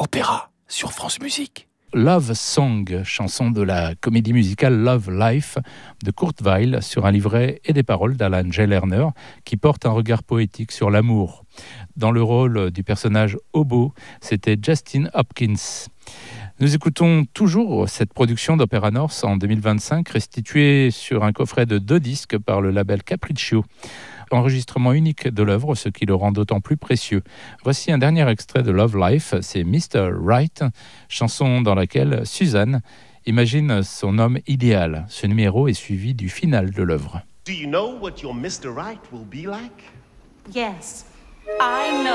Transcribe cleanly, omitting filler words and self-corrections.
Opéra sur France Musique. Love Song, chanson de la comédie musicale Love Life de Kurt Weill sur un livret et des paroles d'Alan J. Lerner qui porte un regard poétique sur l'amour. Dans le rôle du personnage Hobo, c'était Justin Hopkins. Nous écoutons toujours cette production d'Opéra North en 2025, restituée sur un coffret de 2 disques par le label Capriccio. Enregistrement unique de l'œuvre, ce qui le rend d'autant plus précieux. Voici un dernier extrait de Love Life, c'est Mr. Right, chanson dans laquelle Suzanne imagine son homme idéal. Ce numéro est suivi du final de l'œuvre. Do you know what your Mr. Right will be like? Yes, I know.